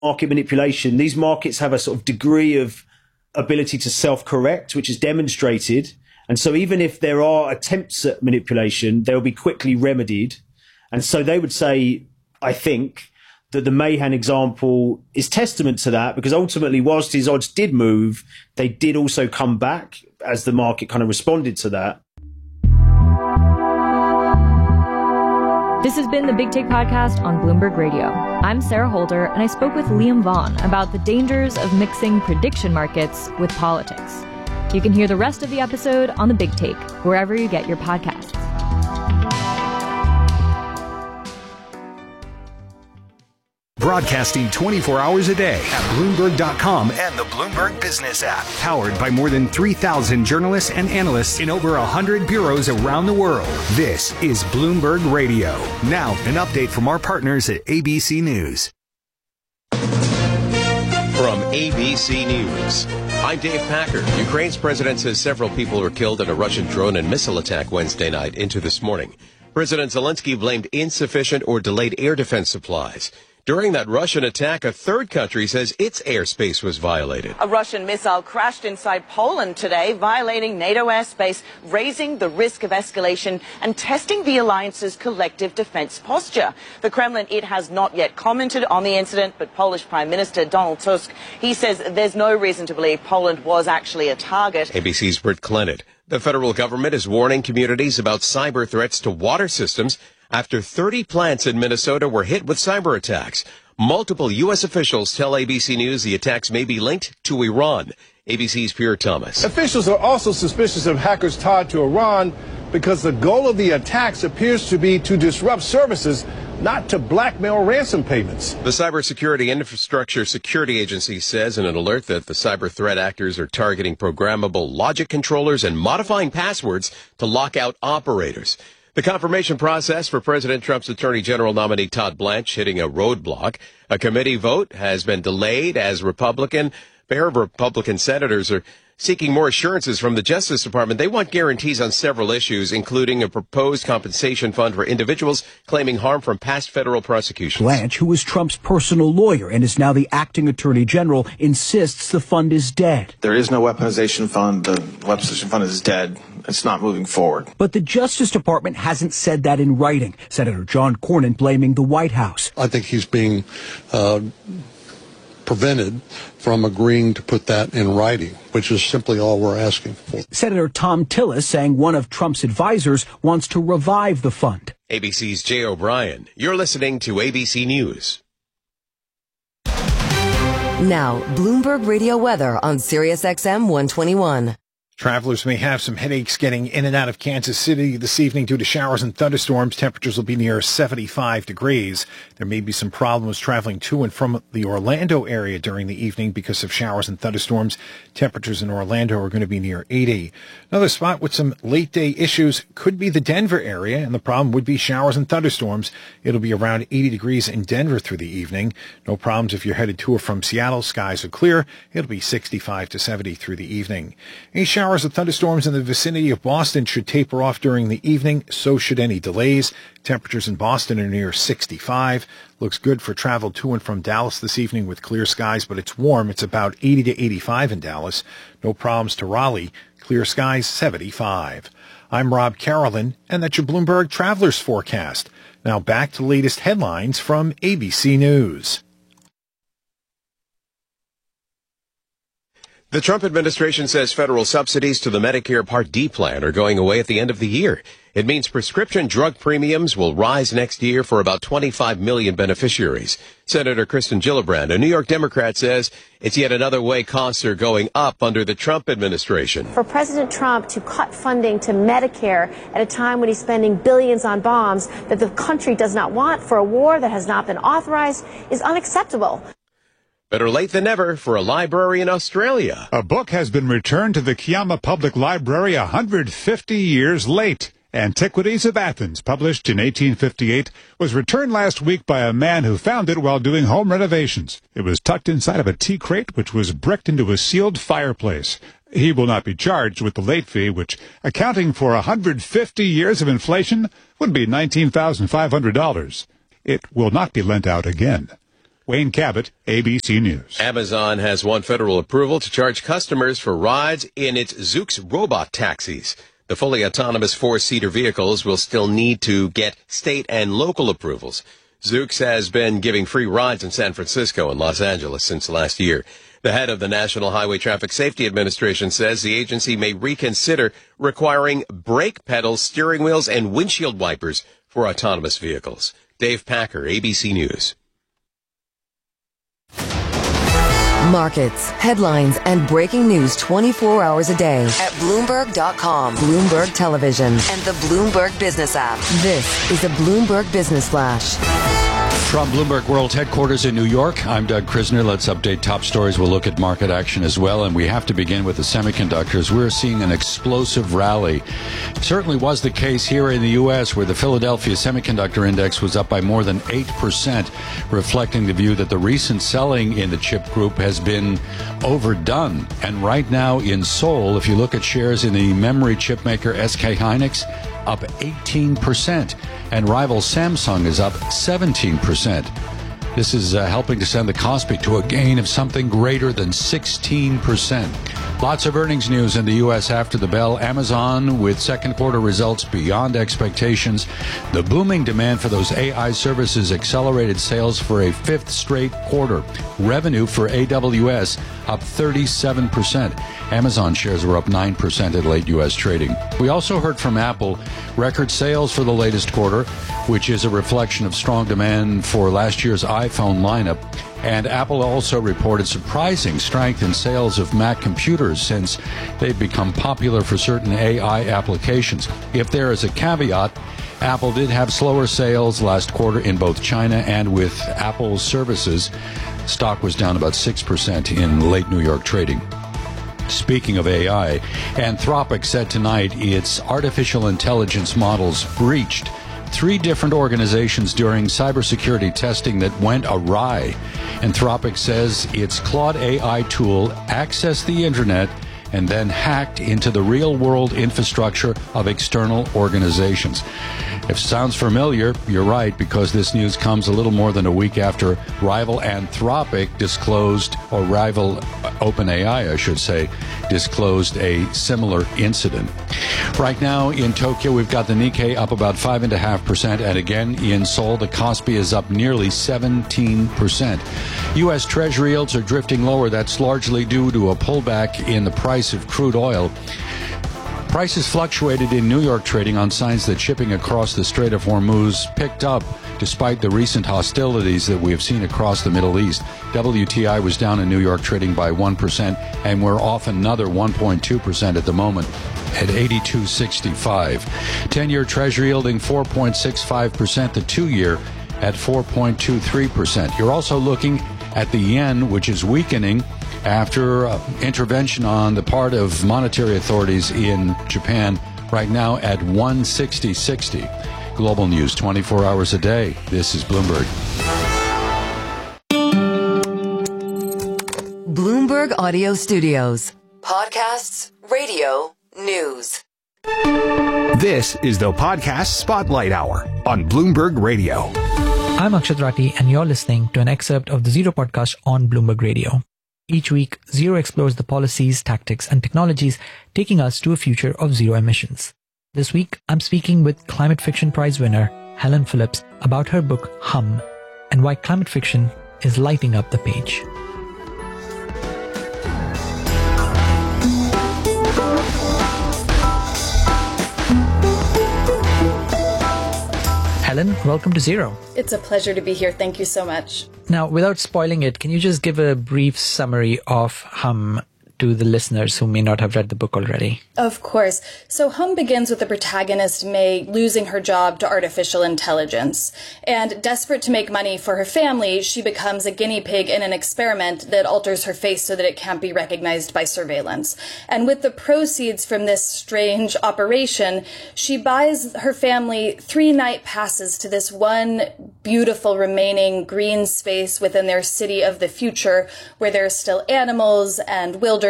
market manipulation, these markets have a sort of degree of ability to self-correct, which is demonstrated. And so even if there are attempts at manipulation, they'll be quickly remedied. And so they would say, I think, that the Mahan example is testament to that, because ultimately, whilst his odds did move, they did also come back as the market kind of responded to that. This has been the Big Take Podcast on Bloomberg Radio. I'm Sarah Holder, and I spoke with Liam Vaughan about the dangers of mixing prediction markets with politics. You can hear the rest of the episode on the Big Take, wherever you get your podcasts. Broadcasting 24 hours a day at Bloomberg.com and the Bloomberg Business app. Powered by more than 3,000 journalists and analysts in over 100 bureaus around the world. This is Bloomberg Radio. Now, an update from our partners at ABC News. From ABC News, I'm Dave Packer. Ukraine's president says several people were killed in a Russian drone and missile attack Wednesday night into this morning. President Zelensky blamed insufficient or delayed air defense supplies. During that Russian attack, a third country says its airspace was violated. A Russian missile crashed inside Poland today, violating NATO airspace, raising the risk of escalation and testing the alliance's collective defense posture. The Kremlin, it has not yet commented on the incident, but Polish Prime Minister Donald Tusk, he says there's no reason to believe Poland was actually a target. ABC's Britt Clennett. The federal government is warning communities about cyber threats to water systems after 30 plants in Minnesota were hit with cyber attacks. Multiple U.S. officials tell ABC News the attacks may be linked to Iran. ABC's Pierre Thomas. Officials are also suspicious of hackers tied to Iran because the goal of the attacks appears to be to disrupt services, not to blackmail ransom payments. The Cybersecurity Infrastructure Security Agency says in an alert that the cyber threat actors are targeting programmable logic controllers and modifying passwords to lock out operators. The confirmation process for President Trump's Attorney General nominee Todd Blanche hitting a roadblock. A committee vote has been delayed as Republican senators are seeking more assurances from the Justice Department. They want guarantees on several issues, including a proposed compensation fund for individuals claiming harm from past federal prosecutions. Blanche, who is Trump's personal lawyer and is now the acting attorney general, insists the fund is dead. There is no weaponization fund. The weaponization fund is dead. It's not moving forward. But the Justice Department hasn't said that in writing. Senator John Cornyn blaming the White House. I think he's being prevented from agreeing to put that in writing, which is simply all we're asking for. Senator Tom Tillis saying one of Trump's advisors wants to revive the fund. ABC's Jay O'Brien. You're listening to ABC News. Now, Bloomberg Radio weather on Sirius XM 121. Travelers may have some headaches getting in and out of Kansas City this evening due to showers and thunderstorms. Temperatures will be near 75 degrees. There may be some problems traveling to and from the Orlando area during the evening because of showers and thunderstorms. Temperatures in Orlando are going to be near 80. Another spot with some late day issues could be the Denver area, and the problem would be showers and thunderstorms. It'll be around 80 degrees in Denver through the evening. No problems if you're headed to or from Seattle. Skies are clear. It'll be 65 to 70 through the evening. Any showers and thunderstorms in the vicinity of Boston should taper off during the evening. So should any delays. Temperatures in Boston are near 65. Looks good for travel to and from Dallas this evening with clear skies, but it's warm. It's about 80 to 85 in Dallas. No problems to Raleigh. Clear skies, 75. I'm Rob Carolyn, and that's your Bloomberg Travelers Forecast. Now back to the latest headlines from ABC News. The Trump administration says federal subsidies to the Medicare Part D plan are going away at the end of the year. It means prescription drug premiums will rise next year for about 25 million beneficiaries. Senator Kristen Gillibrand, a New York Democrat, says it's yet another way costs are going up under the Trump administration. For President Trump to cut funding to Medicare at a time when he's spending billions on bombs that the country does not want for a war that has not been authorized is unacceptable. Better late than never for a library in Australia. A book has been returned to the Kiama Public Library 150 years late. Antiquities of Athens, published in 1858, was returned last week by a man who found it while doing home renovations. It was tucked inside of a tea crate, which was bricked into a sealed fireplace. He will not be charged with the late fee, which, accounting for 150 years of inflation, would be $19,500. It will not be lent out again. Wayne Cabot, ABC News. Amazon has won federal approval to charge customers for rides in its Zoox robot taxis. The fully autonomous four-seater vehicles will still need to get state and local approvals. Zoox has been giving free rides in San Francisco and Los Angeles since last year. The head of the National Highway Traffic Safety Administration says the agency may reconsider requiring brake pedals, steering wheels, and windshield wipers for autonomous vehicles. Dave Packer, ABC News. Markets, headlines, and breaking news 24 hours a day at Bloomberg.com, Bloomberg Television, and the Bloomberg Business app. This is a Bloomberg Business Flash. From Bloomberg World Headquarters in New York, I'm Doug Krisner. Let's update top stories. We'll look at market action as well, and we have to begin with the semiconductors. We're seeing an explosive rally. It certainly was the case here in the U.S., where the Philadelphia Semiconductor Index was up by more than 8%, reflecting the view that the recent selling in the chip group has been overdone. And right now in Seoul, if you look at shares in the memory chip maker SK Hynix, up 18%, and rival Samsung is up 17%. This is helping to send the Kospi to a gain of something greater than 16%. Lots of earnings news in the U.S. after the bell. Amazon with second quarter results beyond expectations. The booming demand for those AI services accelerated sales for a fifth straight quarter. Revenue for AWS up 37%. Amazon shares were up 9% at late U.S. trading. We also heard from Apple record sales for the latest quarter, which is a reflection of strong demand for last year's iPhone lineup. And Apple also reported surprising strength in sales of Mac computers since they've become popular for certain AI applications. If there is a caveat, Apple did have slower sales last quarter in both China and with Apple services. Stock was down about 6% in late New York trading. Speaking of AI, Anthropic said tonight its artificial intelligence models breached 3 different organizations during cybersecurity testing that went awry. Anthropic says its Claude AI tool accessed the internet and then hacked into the real-world infrastructure of external organizations. If it sounds familiar, you're right, because this news comes a little more than a week after rival Anthropic disclosed, or rival OpenAI, I should say, disclosed a similar incident. Right now in Tokyo, we've got the Nikkei up about 5.5%, and again in Seoul, the Kospi is up nearly 17%. U.S. Treasury yields are drifting lower. That's largely due to a pullback in the price of crude oil. Prices fluctuated in New York trading on signs that shipping across the Strait of Hormuz picked up despite the recent hostilities that we have seen across the Middle East. WTI was down in New York trading by 1%, and we're off another 1.2% at the moment at 82.65. 10-year Treasury yielding 4.65%, the 2-year at 4.23%. You're also looking at the yen, which is weakening after intervention on the part of monetary authorities in Japan, right now at 160.60. Global news 24 hours a day. This is Bloomberg. Bloomberg Audio Studios. Podcasts, radio, news. This is the Podcast Spotlight Hour on Bloomberg Radio. I'm Akshat Rathi, and you're listening to an excerpt of the Zero podcast on Bloomberg Radio. Each week, Zero explores the policies, tactics, and technologies taking us to a future of zero emissions. This week, I'm speaking with Climate Fiction Prize winner Helen Phillips about her book Hum and why climate fiction is lighting up the page. Helen, welcome to Zero. It's a pleasure to be here. Thank you so much. Now, without spoiling it, can you just give a brief summary of Hum to the listeners who may not have read the book already? Of course. So Hum begins with the protagonist, May, losing her job to artificial intelligence. And desperate to make money for her family, she becomes a guinea pig in an experiment that alters her face so that it can't be recognized by surveillance. And with the proceeds from this strange operation, she buys her family 3 night passes to this one beautiful remaining green space within their city of the future, where there are still animals and wilderness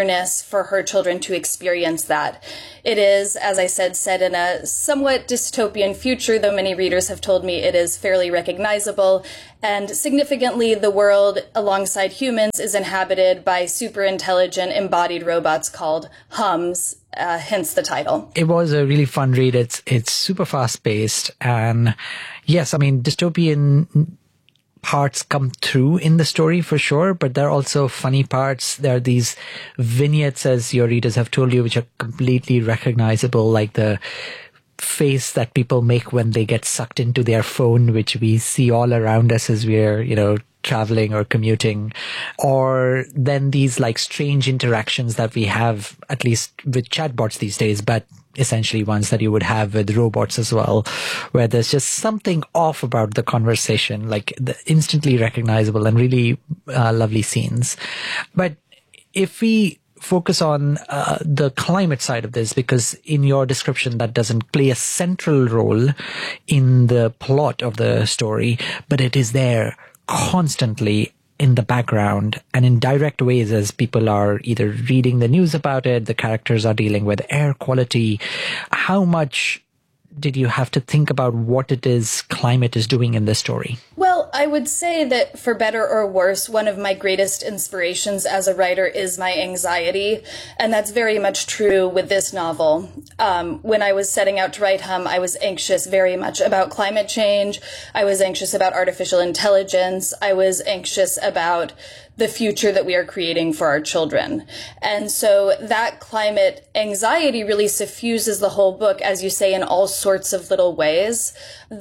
wilderness for her children to experience that. It is, as I said, set in a somewhat dystopian future, though many readers have told me it is fairly recognizable. And significantly, the world alongside humans is inhabited by super intelligent embodied robots called hums, hence the title. It was a really fun read. It's super fast paced. And yes, I mean, dystopian parts come through in the story for sure, but there are also funny parts. There are these vignettes, as your readers have told you, which are completely recognizable, like the face that people make when they get sucked into their phone, which we see all around us as we're, traveling or commuting, or then these like strange interactions that we have, at least with chatbots these days, but essentially ones that you would have with robots as well, where there's just something off about the conversation, like the instantly recognizable and really lovely scenes. But if we focus on the climate side of this, because in your description that doesn't play a central role in the plot of the story, but it is there constantly in the background and in direct ways as people are either reading the news about it, the characters are dealing with air quality. How much did you have to think about what it is climate is doing in this story? Well, I would say that for better or worse, one of my greatest inspirations as a writer is my anxiety. And that's very much true with this novel. When I was setting out to write Hum, I was anxious very much about climate change. I was anxious about artificial intelligence. I was anxious about the future that we are creating for our children. And so that climate anxiety really suffuses the whole book, as you say, in all sorts of little ways.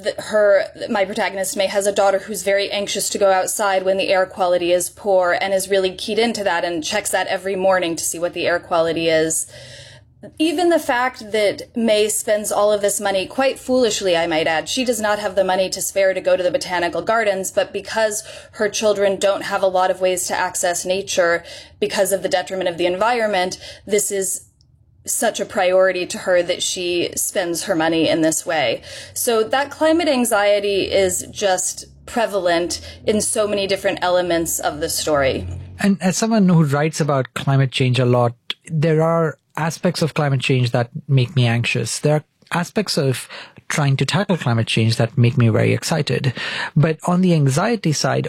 My protagonist, May, has a daughter who's very anxious to go outside when the air quality is poor and is really keyed into that and checks that every morning to see what the air quality is. Even the fact that May spends all of this money, quite foolishly, I might add, she does not have the money to spare to go to the botanical gardens, but because her children don't have a lot of ways to access nature because of the detriment of the environment, this is such a priority to her that she spends her money in this way. So that climate anxiety is just prevalent in so many different elements of the story. And as someone who writes about climate change a lot, there are aspects of climate change that make me anxious. There are aspects of trying to tackle climate change that make me very excited. But on the anxiety side,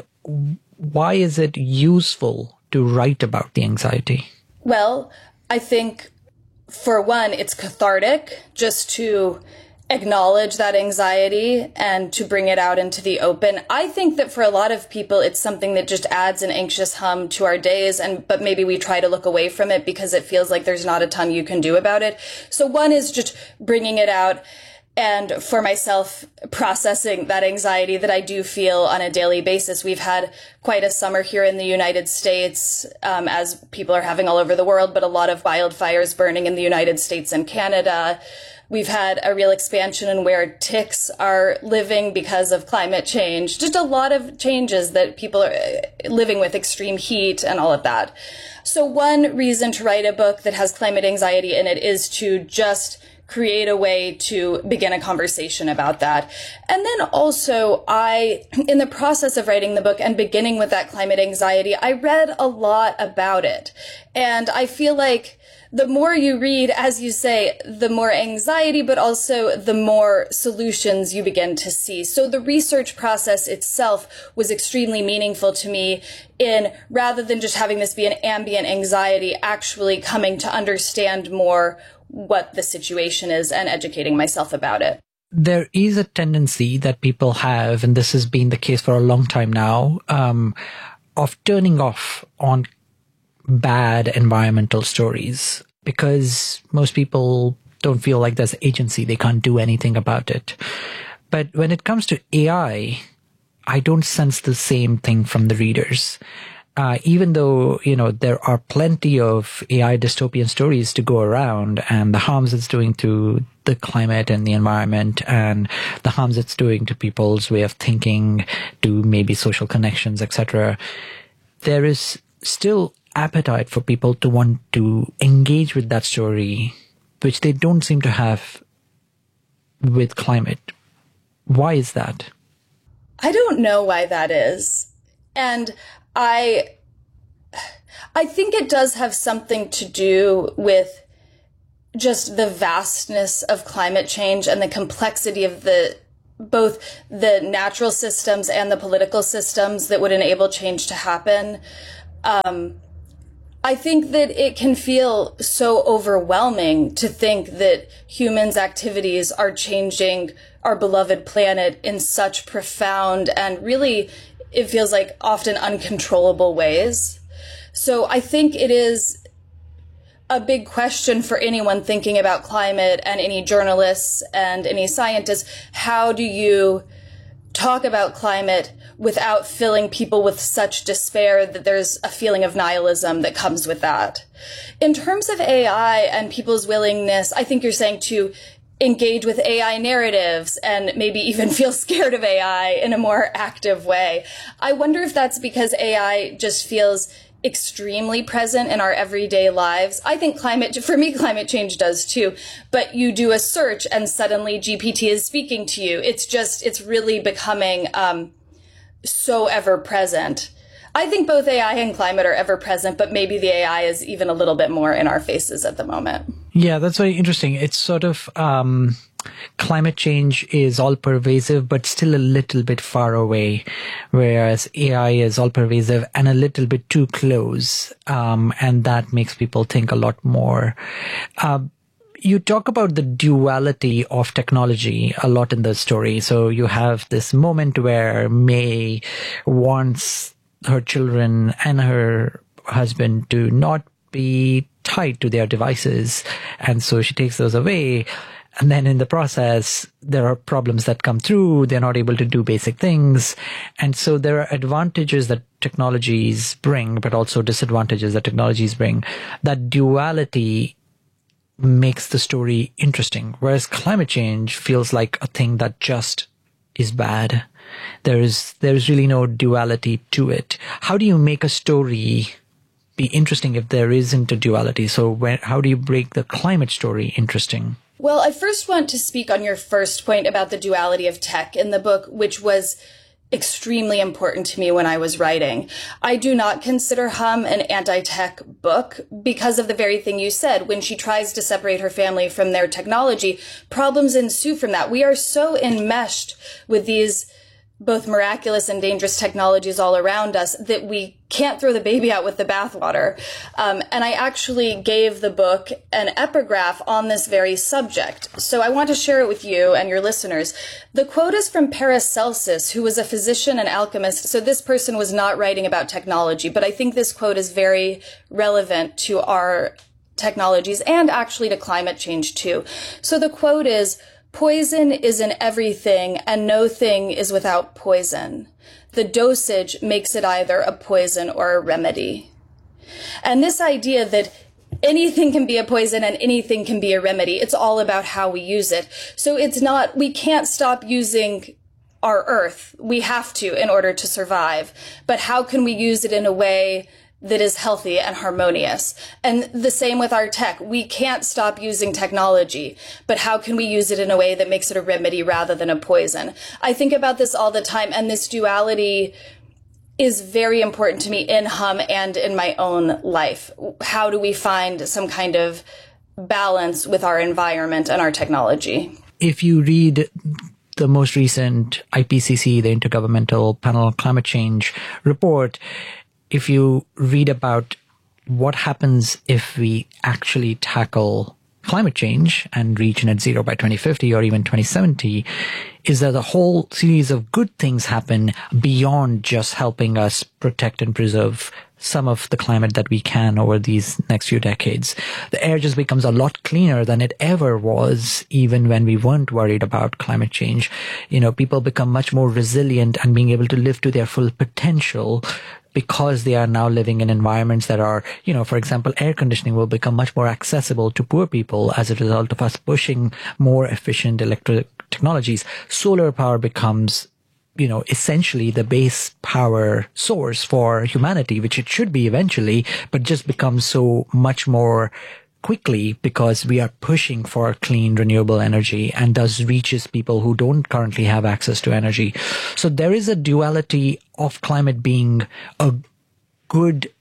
why is it useful to write about the anxiety? Well, I think, for one, it's cathartic just to acknowledge that anxiety and to bring it out into the open. I think that for a lot of people, it's something that just adds an anxious hum to our days, but maybe we try to look away from it because it feels like there's not a ton you can do about it. So one is just bringing it out, and for myself, processing that anxiety that I do feel on a daily basis. We've had quite a summer here in the United States, as people are having all over the world, but a lot of wildfires burning in the United States and Canada. We've had a real expansion in where ticks are living because of climate change. Just a lot of changes that people are living with, extreme heat and all of that. So one reason to write a book that has climate anxiety in it is to just create a way to begin a conversation about that. And then also in the process of writing the book and beginning with that climate anxiety, I read a lot about it. And I feel like the more you read, as you say, the more anxiety, but also the more solutions you begin to see. So the research process itself was extremely meaningful to me in, rather than just having this be an ambient anxiety, actually coming to understand more what the situation is and educating myself about it. There is a tendency that people have, and this has been the case for a long time now, of turning off on bad environmental stories because most people don't feel like there's agency. They can't do anything about it. But when it comes to AI, I don't sense the same thing from the readers. Even though, there are plenty of AI dystopian stories to go around, and the harms it's doing to the climate and the environment, and the harms it's doing to people's way of thinking, to maybe social connections, etc., there is still appetite for people to want to engage with that story, which they don't seem to have with climate. Why is that? I don't know why that is. And I I think it does have something to do with just the vastness of climate change and the complexity of both the natural systems and the political systems that would enable change to happen. I think that it can feel so overwhelming to think that humans' activities are changing our beloved planet in such profound and really, it feels like often uncontrollable ways. So I think it is a big question for anyone thinking about climate and any journalists and any scientists. How do you talk about climate without filling people with such despair that there's a feeling of nihilism that comes with that? In terms of AI and people's willingness, I think you're saying to engage with AI narratives and maybe even feel scared of AI in a more active way. I wonder if that's because AI just feels extremely present in our everyday lives. I think for me, climate change does too, but you do a search and suddenly GPT is speaking to you. It's really becoming so ever present. I think both AI and climate are ever present, but maybe the AI is even a little bit more in our faces at the moment. Yeah, that's very interesting. It's sort of, climate change is all pervasive, but still a little bit far away, whereas AI is all pervasive and a little bit too close. And that makes people think a lot more. You talk about the duality of technology a lot in the story. So you have this moment where May wants her children and her husband to not be tied to their devices. And so she takes those away. And then in the process, there are problems that come through. They're not able to do basic things. And so there are advantages that technologies bring, but also disadvantages that technologies bring. That duality makes the story interesting, whereas climate change feels like a thing that just is bad. There's really no duality to it. How do you make a story be interesting if there isn't a duality? So how do you break the climate story interesting? Well, I first want to speak on your first point about the duality of tech in the book, which was extremely important to me when I was writing. I do not consider Hum an anti-tech book because of the very thing you said. When she tries to separate her family from their technology, problems ensue from that. We are so enmeshed with these both miraculous and dangerous technologies all around us that we can't throw the baby out with the bathwater. And I actually gave the book an epigraph on this very subject. So I want to share it with you and your listeners. The quote is from Paracelsus, who was a physician and alchemist. So this person was not writing about technology, but I think this quote is very relevant to our technologies and actually to climate change too. So the quote is, "Poison is in everything, and no thing is without poison. The dosage makes it either a poison or a remedy." And this idea that anything can be a poison and anything can be a remedy, it's all about how we use it. So we can't stop using our earth. We have to in order to survive. But how can we use it in a way that is healthy and harmonious? And the same with our tech. We can't stop using technology, but how can we use it in a way that makes it a remedy rather than a poison? I think about this all the time, and this duality is very important to me in Hum and in my own life. How do we find some kind of balance with our environment and our technology? If you read the most recent IPCC, the Intergovernmental Panel on Climate Change report, if you read about what happens if we actually tackle climate change and reach net zero by 2050 or even 2070, is that a whole series of good things happen beyond just helping us protect and preserve some of the climate that we can over these next few decades. The air just becomes a lot cleaner than it ever was, even when we weren't worried about climate change. People become much more resilient and being able to live to their full potential because they are now living in environments that are, for example, air conditioning will become much more accessible to poor people as a result of us pushing more efficient electric technologies. Solar power becomes, essentially the base power source for humanity, which it should be eventually, but just becomes so much more quickly because we are pushing for clean, renewable energy, and thus reaches people who don't currently have access to energy. So there is a duality of climate being a good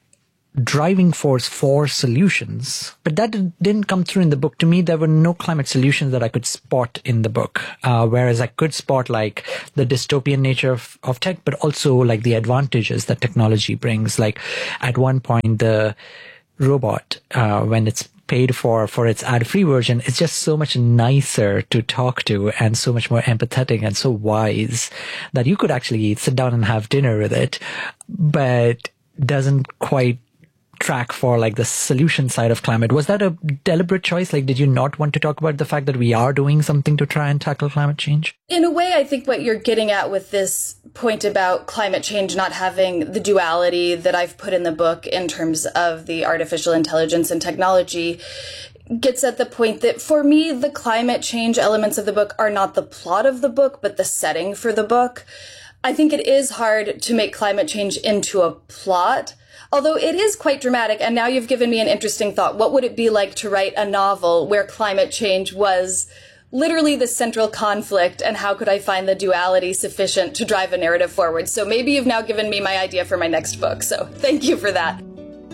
driving force for solutions, but that didn't come through in the book. To me, there were no climate solutions that I could spot in the book, whereas I could spot like the dystopian nature of tech, but also like the advantages that technology brings. Like at one point, the robot, when it's paid for its ad-free version, it's just so much nicer to talk to and so much more empathetic and so wise that you could actually sit down and have dinner with it, but doesn't quite track for like the solution side of climate. Was that a deliberate choice? Like, did you not want to talk about the fact that we are doing something to try and tackle climate change? In a way, I think what you're getting at with this point about climate change not having the duality that I've put in the book in terms of the artificial intelligence and technology gets at the point that for me, the climate change elements of the book are not the plot of the book, but the setting for the book. I think it is hard to make climate change into a plot, although it is quite dramatic. And now you've given me an interesting thought. What would it be like to write a novel where climate change was literally the central conflict, and how could I find the duality sufficient to drive a narrative forward? So maybe you've now given me my idea for my next book. So thank you for that.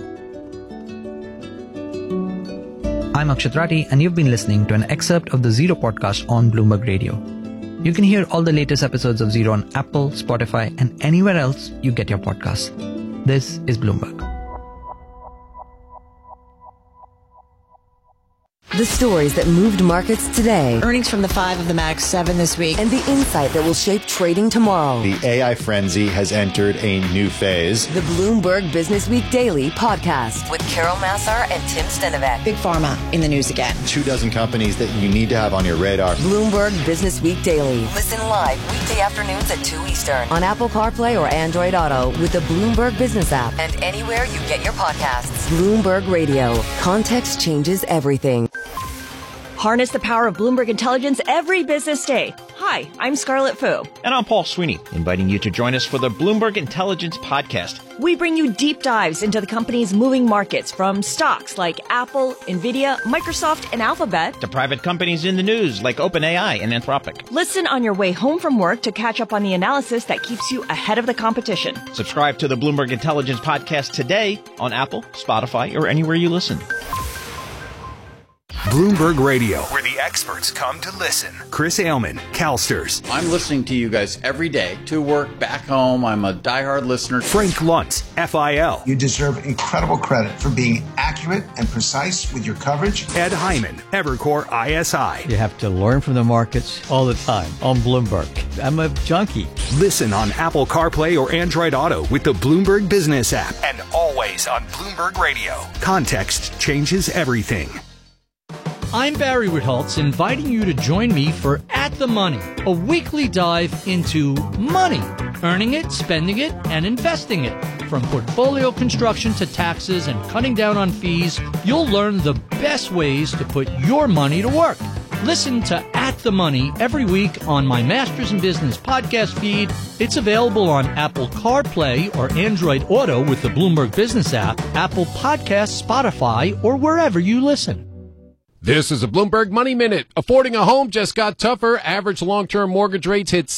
I'm Akshat Rathi, and you've been listening to an excerpt of the Zero podcast on Bloomberg Radio. You can hear all the latest episodes of Zero on Apple, Spotify, and anywhere else you get your podcasts. This is Bloomberg. The stories that moved markets today. Earnings from the 5 of the Max 7 this week. And the insight that will shape trading tomorrow. The AI frenzy has entered a new phase. The Bloomberg Business Week Daily podcast with Carol Massar and Tim Stenovec. Big Pharma in the news again. 24 companies that you need to have on your radar. Bloomberg Business Week Daily. Listen live weekday afternoons at 2 Eastern on Apple CarPlay or Android Auto with the Bloomberg Business app and anywhere you get your podcasts. Bloomberg Radio. Context changes everything. Harness the power of Bloomberg Intelligence every business day. Hi, I'm Scarlett Fu. And I'm Paul Sweeney, inviting you to join us for the Bloomberg Intelligence Podcast. We bring you deep dives into the company's moving markets, from stocks like Apple, Nvidia, Microsoft, and Alphabet, to private companies in the news like OpenAI and Anthropic. Listen on your way home from work to catch up on the analysis that keeps you ahead of the competition. Subscribe to the Bloomberg Intelligence Podcast today on Apple, Spotify, or anywhere you listen. Bloomberg Radio, where the experts come to listen. Chris Ailman, CalSTRS. I'm listening to you guys every day to work back home. I'm a diehard listener. Frank Luntz, FIL. You deserve incredible credit for being accurate and precise with your coverage. Ed Hyman, Evercore ISI. You have to learn from the markets all the time on Bloomberg. I'm a junkie. Listen on Apple CarPlay or Android Auto with the Bloomberg Business app. And always on Bloomberg Radio. Context changes everything. I'm Barry Ritholtz, inviting you to join me for At the Money, a weekly dive into money, earning it, spending it, and investing it. From portfolio construction to taxes and cutting down on fees, you'll learn the best ways to put your money to work. Listen to At the Money every week on my Masters in Business podcast feed. It's available on Apple CarPlay or Android Auto with the Bloomberg Business app, Apple Podcasts, Spotify, or wherever you listen. This is a Bloomberg Money Minute. Affording a home just got tougher. Average long-term mortgage rates hit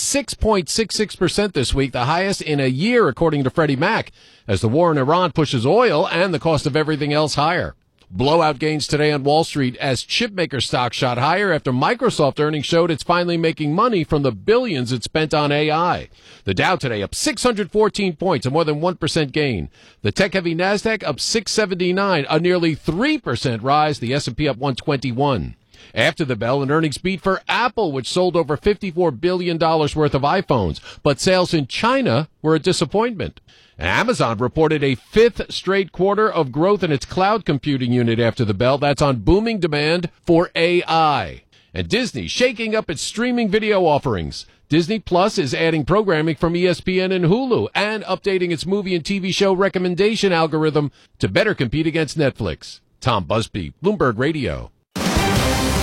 6.66% this week, the highest in a year, according to Freddie Mac, as the war in Iran pushes oil and the cost of everything else higher. Blowout gains today on Wall Street as chipmaker stock shot higher after Microsoft earnings showed it's finally making money from the billions it spent on AI. The Dow today up 614 points, a more than 1% gain. The tech-heavy NASDAQ up 679, a nearly 3% rise. The S&P up 121. After the bell, an earnings beat for Apple, which sold over $54 billion worth of iPhones. But sales in China were a disappointment. Amazon reported a fifth straight quarter of growth in its cloud computing unit after the bell. That's on booming demand for AI. And Disney shaking up its streaming video offerings. Disney Plus is adding programming from ESPN and Hulu and updating its movie and TV show recommendation algorithm to better compete against Netflix. Tom Busby, Bloomberg Radio.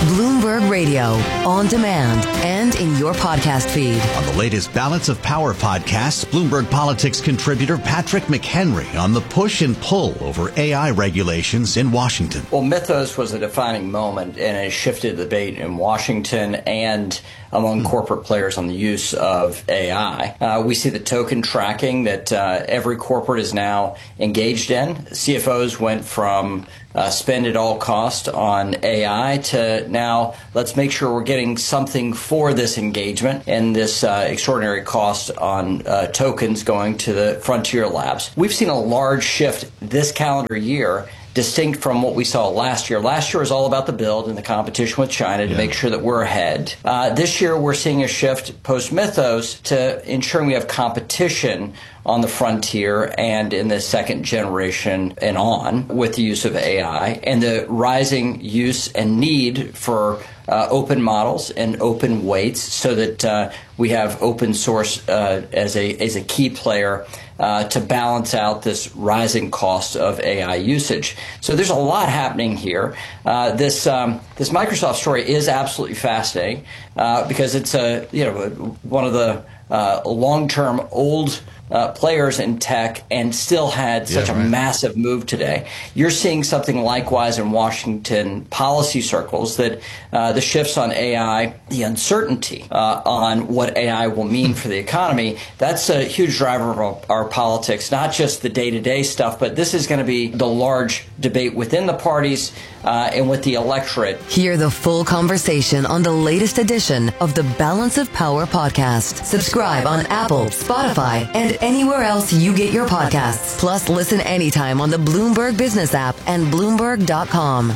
Bloomberg Radio, on demand and in your podcast feed. On the latest Balance of Power podcast, Bloomberg Politics contributor Patrick McHenry on the push and pull over AI regulations in Washington. Well, Mythos was a defining moment, and it shifted the debate in Washington and among corporate players on the use of AI. We see the token tracking that every corporate is now engaged in. CFOs went from spend at all cost on AI to now let's make sure we're getting something for this engagement and this extraordinary cost on tokens going to the frontier labs. We've seen a large shift this calendar year, distinct from what we saw last year. Last year was all about the build and the competition with China to make sure that we're ahead. This year we're seeing a shift post-Mythos to ensuring we have competition on the frontier and in the second generation and on with the use of AI and the rising use and need for open models and open weights so that we have open source as a key player to balance out this rising cost of AI usage. So there's a lot happening here. This Microsoft story is absolutely fascinating because it's one of the long-term old players in tech and still had such a massive move today. You're seeing something likewise in Washington policy circles that the shifts on AI, the uncertainty on what AI will mean for the economy, that's a huge driver of our politics, not just the day-to-day stuff, but this is going to be the large debate within the parties and with the electorate. Hear the full conversation on the latest edition of the Balance of Power podcast. Subscribe on Apple, Spotify, and anywhere else you get your podcasts. Plus, listen anytime on the Bloomberg Business app and Bloomberg.com.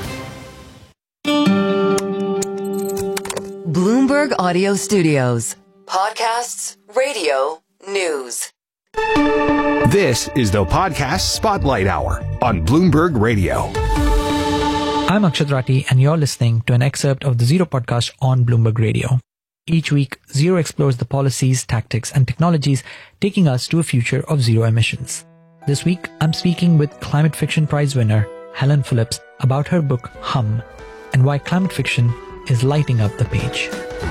Bloomberg Audio Studios. Podcasts, radio, news. This is the Podcast Spotlight Hour on Bloomberg Radio. I'm Akshat Rathi, and you're listening to an excerpt of the Zero podcast on Bloomberg Radio. Each week, Zero explores the policies, tactics, and technologies taking us to a future of zero emissions. This week, I'm speaking with Climate Fiction Prize winner Helen Phillips about her book Hum and why climate fiction is lighting up the page.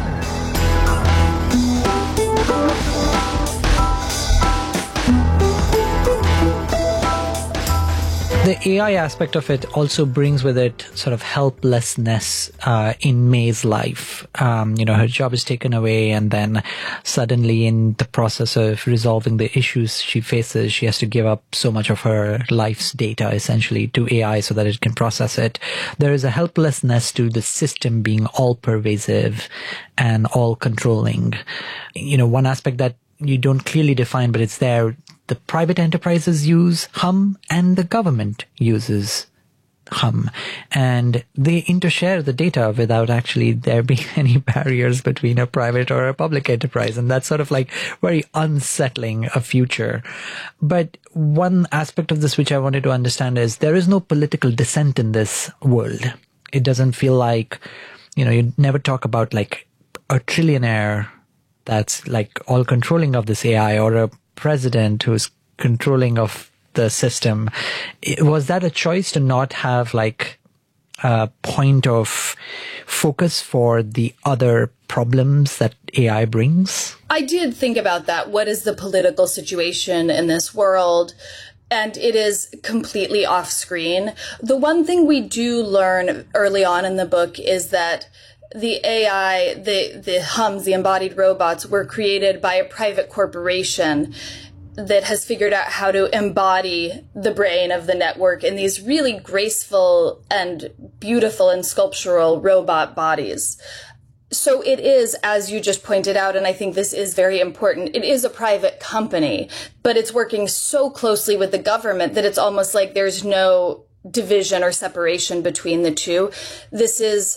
The AI aspect of it also brings with it sort of helplessness in May's life. Her job is taken away, and then suddenly in the process of resolving the issues she faces, she has to give up so much of her life's data essentially to AI so that it can process it. There is a helplessness to the system being all pervasive and all controlling. One aspect that you don't clearly define, but it's there. The private enterprises use Hum and the government uses Hum, and they intershare the data without actually there being any barriers between a private or a public enterprise. And that's sort of like very unsettling a future. But one aspect of this which I wanted to understand is there is no political dissent in this world. It doesn't feel like, you never talk about like a trillionaire that's like all controlling of this AI or a president who's controlling of the system. Was that a choice to not have like a point of focus for the other problems that AI brings? I did think about that. What is the political situation in this world? And it is completely off screen. The one thing we do learn early on in the book is that the AI, the Hums, the embodied robots, were created by a private corporation that has figured out how to embody the brain of the network in these really graceful and beautiful and sculptural robot bodies. So it is, as you just pointed out, and I think this is very important, it is a private company, but it's working so closely with the government that it's almost like there's no division or separation between the two. This is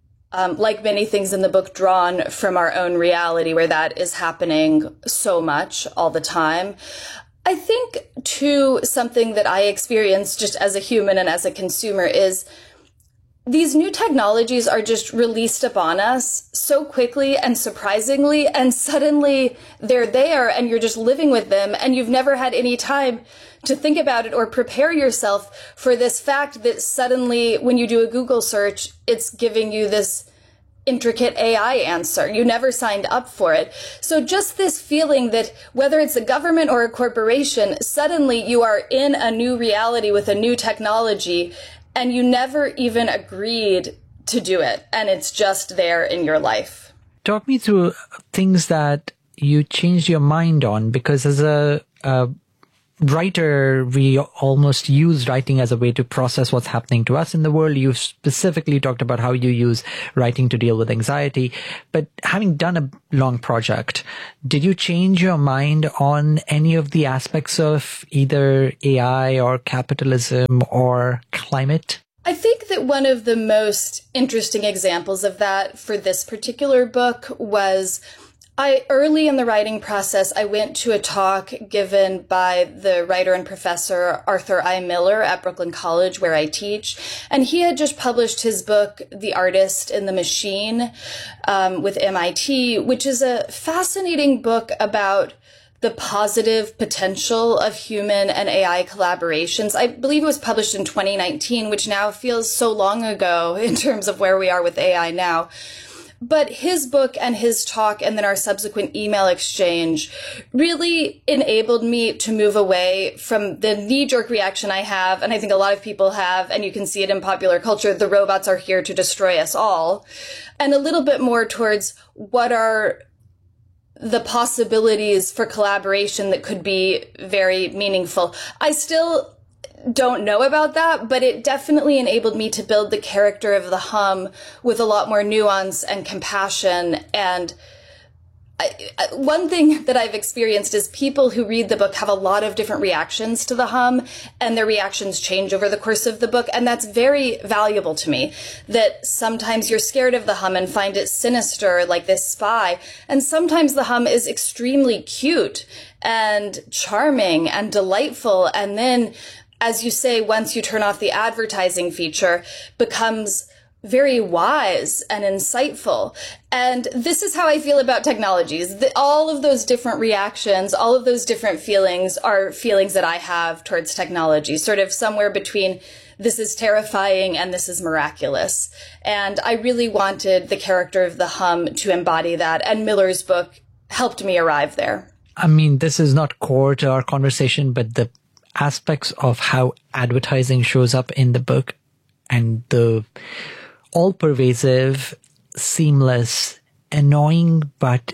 like many things in the book, drawn from our own reality where that is happening so much all the time. I think, too, something that I experience just as a human and as a consumer is these new technologies are just released upon us so quickly and surprisingly, and suddenly they're there and you're just living with them, and you've never had any time to think about it or prepare yourself for this fact that suddenly when you do a Google search, it's giving you this intricate AI answer. You never signed up for it. So just this feeling that whether it's a government or a corporation, suddenly you are in a new reality with a new technology, and you never even agreed to do it, and it's just there in your life. Talk me through things that you changed your mind on, because as a writer, we almost use writing as a way to process what's happening to us in the world. You've specifically talked about how you use writing to deal with anxiety. But having done a long project, did you change your mind on any of the aspects of either AI or capitalism or climate? I think that one of the most interesting examples of that for this particular book was early in the writing process, I went to a talk given by the writer and professor Arthur I. Miller at Brooklyn College, where I teach. And he had just published his book, The Artist and the Machine, with MIT, which is a fascinating book about the positive potential of human and AI collaborations. I believe it was published in 2019, which now feels so long ago in terms of where we are with AI now. But his book and his talk and then our subsequent email exchange really enabled me to move away from the knee-jerk reaction I have, and I think a lot of people have, and you can see it in popular culture, the robots are here to destroy us all, and a little bit more towards what are the possibilities for collaboration that could be very meaningful. I still don't know about that, but it definitely enabled me to build the character of the Hum with a lot more nuance and compassion. And one thing that I've experienced is people who read the book have a lot of different reactions to the Hum, and their reactions change over the course of the book. And that's very valuable to me, that sometimes you're scared of the Hum and find it sinister, like this spy. And sometimes the Hum is extremely cute and charming and delightful. And then, as you say, once you turn off the advertising feature, becomes very wise and insightful. And this is how I feel about technologies. All of those different reactions, all of those different feelings are feelings that I have towards technology, sort of somewhere between this is terrifying and this is miraculous. And I really wanted the character of the Hum to embody that, and Miller's book helped me arrive there. I mean, this is not core to our conversation, but the aspects of how advertising shows up in the book and the all-pervasive, seamless, annoying, but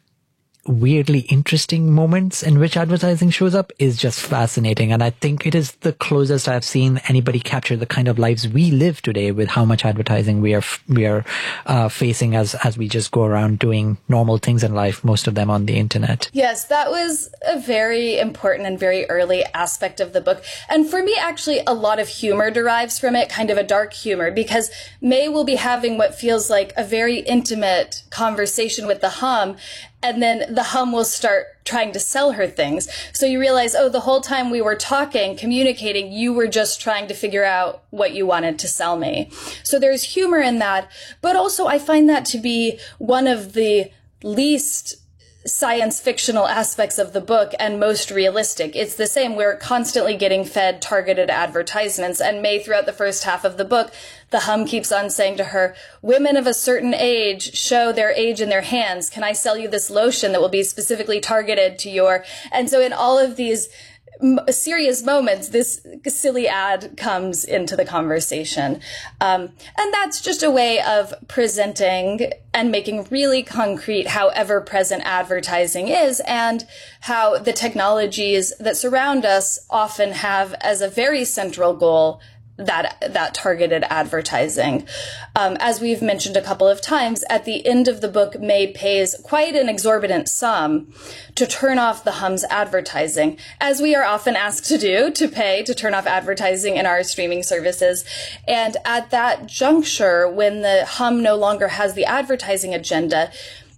weirdly interesting moments in which advertising shows up is just fascinating. And I think it is the closest I've seen anybody capture the kind of lives we live today with how much advertising we are facing as we just go around doing normal things in life, most of them on the internet. Yes, that was a very important and very early aspect of the book. And for me, actually, a lot of humor derives from it, kind of a dark humor, because May will be having what feels like a very intimate conversation with the Hum, and then the Hum will start trying to sell her things. So you realize, oh, the whole time we were talking, communicating, you were just trying to figure out what you wanted to sell me. So there's humor in that. But also I find that to be one of the least science fictional aspects of the book and most realistic. It's the same. We're constantly getting fed targeted advertisements. And May, throughout the first half of the book, the Hum keeps on saying to her, women of a certain age show their age in their hands. Can I sell you this lotion that will be specifically targeted to your... And so in all of these serious moments, this silly ad comes into the conversation. And that's just a way of presenting and making really concrete how ever-present advertising is, and how the technologies that surround us often have as a very central goal that targeted advertising. As we've mentioned a couple of times, at the end of the book, May pays quite an exorbitant sum to turn off the Hum's advertising, as we are often asked to do, to pay to turn off advertising in our streaming services. And at that juncture, when the Hum no longer has the advertising agenda,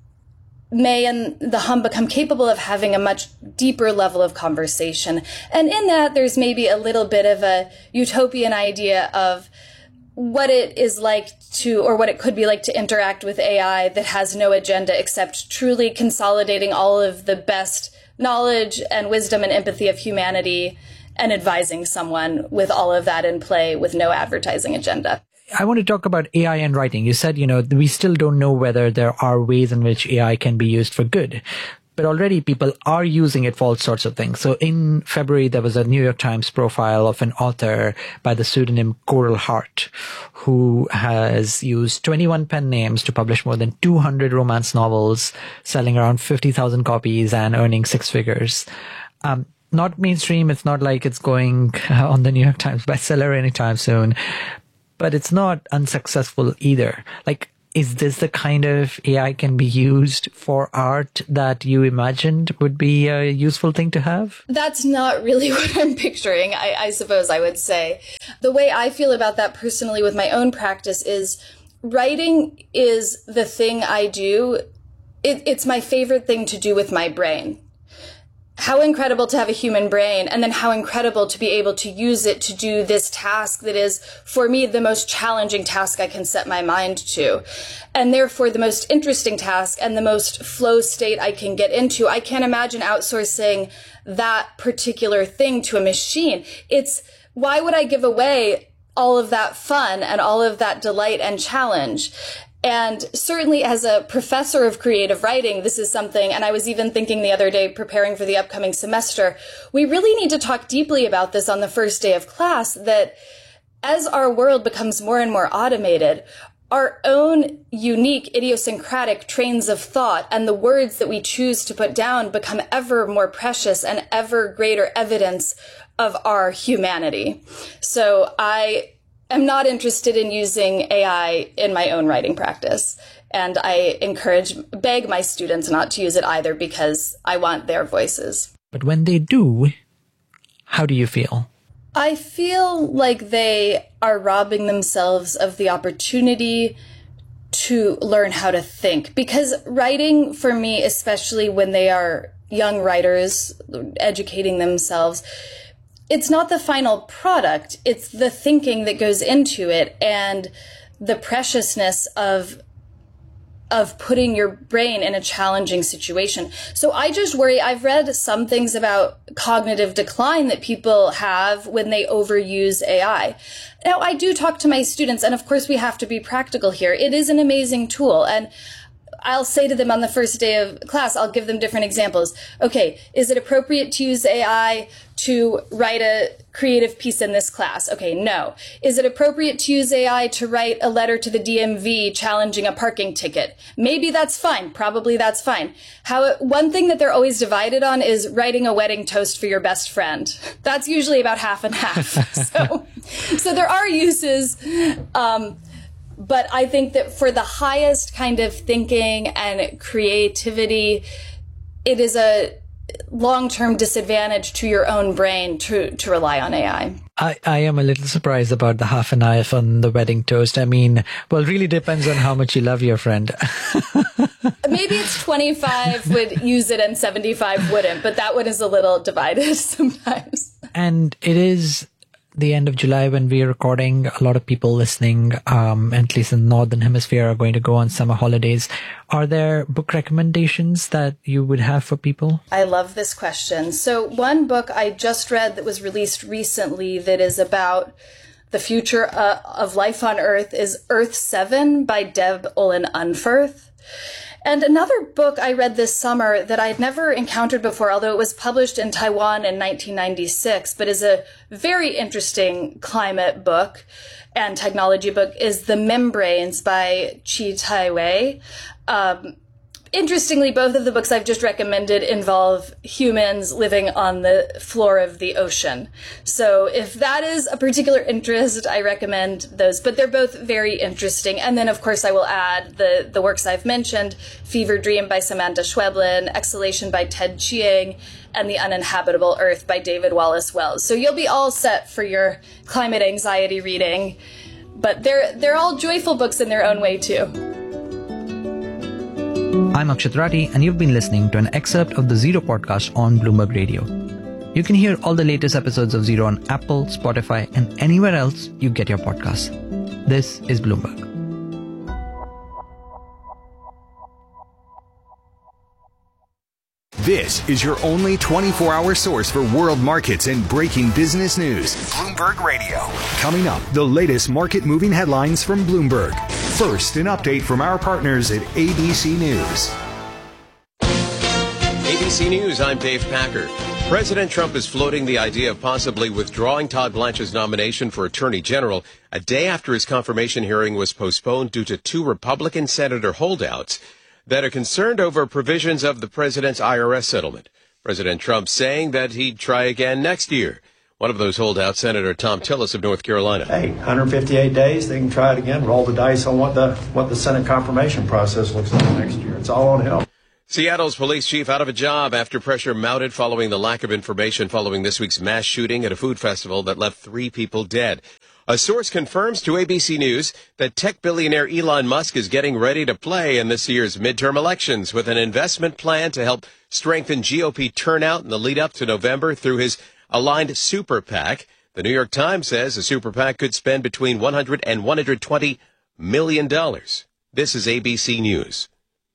May and the Hum become capable of having a much deeper level of conversation. And in that, there's maybe a little bit of a utopian idea of what it is like to, or what it could be like to interact with AI that has no agenda except truly consolidating all of the best knowledge and wisdom and empathy of humanity and advising someone with all of that in play with no advertising agenda. I want to talk about AI and writing. You said, we still don't know whether there are ways in which AI can be used for good. But already people are using it for all sorts of things. So in February, there was a New York Times profile of an author by the pseudonym Coral Hart, who has used 21 pen names to publish more than 200 romance novels, selling around 50,000 copies and earning six figures. Not mainstream. It's not like it's going on the New York Times bestseller anytime soon, but it's not unsuccessful either. Is this the kind of AI can be used for art that you imagined would be a useful thing to have? That's not really what I'm picturing, I suppose I would say. The way I feel about that personally with my own practice is writing is the thing I do. It's my favorite thing to do with my brain. How incredible to have a human brain, and then how incredible to be able to use it to do this task that is, for me, the most challenging task I can set my mind to. And therefore, the most interesting task and the most flow state I can get into. I can't imagine outsourcing that particular thing to a machine. Why would I give away all of that fun and all of that delight and challenge? And certainly as a professor of creative writing, this is something, and I was even thinking the other day preparing for the upcoming semester, we really need to talk deeply about this on the first day of class, that as our world becomes more and more automated, our own unique idiosyncratic trains of thought and the words that we choose to put down become ever more precious and ever greater evidence of our humanity. So I'm not interested in using AI in my own writing practice. And I beg my students not to use it either because I want their voices. But when they do, how do you feel? I feel like they are robbing themselves of the opportunity to learn how to think. Because writing, for me, especially when they are young writers educating themselves, it's not the final product. It's the thinking that goes into it and the preciousness of putting your brain in a challenging situation. So I just worry. I've read some things about cognitive decline that people have when they overuse AI. Now, I do talk to my students, and of course we have to be practical here. It is an amazing tool, and I'll say to them on the first day of class, I'll give them different examples. Okay, is it appropriate to use AI to write a creative piece in this class? Okay, no. Is it appropriate to use AI to write a letter to the DMV challenging a parking ticket? Maybe that's fine. Probably that's fine. One thing that they're always divided on is writing a wedding toast for your best friend. That's usually about half and half. So there are uses, but I think that for the highest kind of thinking and creativity, it is a long-term disadvantage to your own brain to rely on AI. I am a little surprised about the half and half on the wedding toast. I mean, well, it really depends on how much you love your friend. Maybe it's 25 would use it and 75 wouldn't, but that one is a little divided sometimes. And it is the end of July when we're recording. A lot of people listening, at least in the Northern Hemisphere, are going to go on summer holidays. Are there book recommendations that you would have for people? I love this question. So one book I just read that was released recently that is about the future of life on Earth is Earth 7 by Deb Olin Unferth. And another book I read this summer that I'd never encountered before, although it was published in Taiwan in 1996, but is a very interesting climate book and technology book, is The Membranes by Chi Tai Wei. Interestingly, both of the books I've just recommended involve humans living on the floor of the ocean. So if that is a particular interest, I recommend those. But they're both very interesting. And then, of course, I will add the works I've mentioned, Fever Dream by Samantha Schweblin, Exhalation by Ted Chiang, and The Uninhabitable Earth by David Wallace Wells. So you'll be all set for your climate anxiety reading. But they're all joyful books in their own way, too. I'm Akshat Rathi, and you've been listening to an excerpt of the Zero podcast on Bloomberg Radio. You can hear all the latest episodes of Zero on Apple, Spotify, and anywhere else you get your podcasts. This is Bloomberg. This is your only 24-hour source for world markets and breaking business news. Bloomberg Radio. Coming up, the latest market-moving headlines from Bloomberg. First, an update from our partners at ABC News. ABC News, I'm Dave Packer. President Trump is floating the idea of possibly withdrawing Todd Blanche's nomination for Attorney General a day after his confirmation hearing was postponed due to 2 Republican senator holdouts that are concerned over provisions of the president's IRS settlement. President Trump saying that he'd try again next year. One of those holdouts, Senator Tom Tillis of North Carolina. Hey, 158 days, they can try it again, roll the dice on what the Senate confirmation process looks like next year. It's all on him. Seattle's police chief out of a job after pressure mounted following the lack of information following this week's mass shooting at a food festival that left 3 people dead. A source confirms to ABC News that tech billionaire Elon Musk is getting ready to play in this year's midterm elections with an investment plan to help strengthen GOP turnout in the lead up to November through his aligned super PAC. The New York Times says the super PAC could spend between $100 and $120 million. This is ABC News.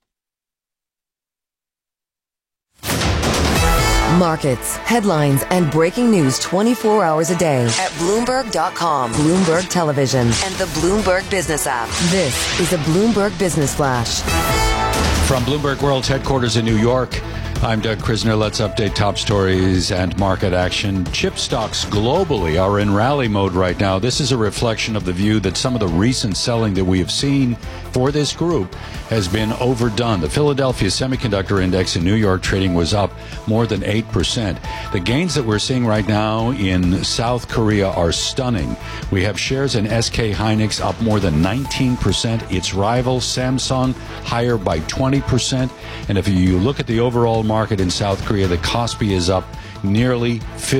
Markets, headlines, and breaking news 24 hours a day at Bloomberg.com, Bloomberg Television, and the Bloomberg Business app. This is a Bloomberg Business Flash. From Bloomberg World Headquarters in New York, I'm Doug Krisner. Let's update top stories and market action. Chip stocks globally are in rally mode right now. This is a reflection of the view that some of the recent selling that we have seen for this group has been overdone. The Philadelphia Semiconductor Index in New York trading was up more than 8%. The gains that we're seeing right now in South Korea are stunning. We have shares in SK Hynix up more than 19%. Its rival Samsung higher by 20%. And if you look at the overall market in South Korea, the Kospi is up nearly